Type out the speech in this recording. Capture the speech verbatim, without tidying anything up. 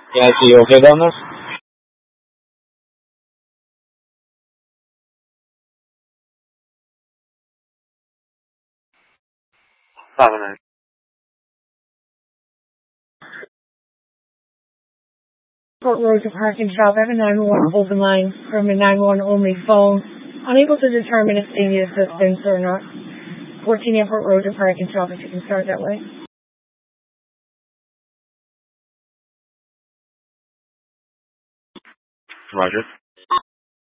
Yeah, so you okay down there? Seven eight. Port Road to Parking Shop. I have a nine one one hold the line from a nine one only phone. Unable to determine if they need assistance or not. fourteen Airport Road to Parking Shop, if you can start that way. Roger.